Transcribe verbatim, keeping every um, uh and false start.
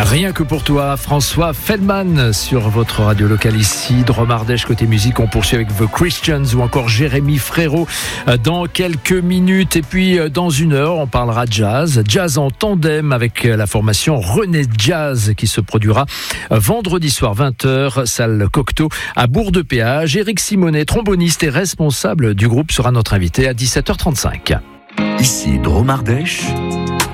Rien que pour toi, François Feldman sur votre radio locale ici. Drôme Ardèche côté musique, on poursuit avec The Christians ou encore Jérémy Frérot dans quelques minutes. Et puis dans une heure, on parlera jazz. Jazz en tandem avec la formation René Jazz qui se produira vendredi soir vingt heures, salle Cocteau à Bourg-de-Péage. Éric Simonet, tromboniste et responsable du groupe, sera notre invité à dix-sept heures trente-cinq. Ici Drôme Ardèche,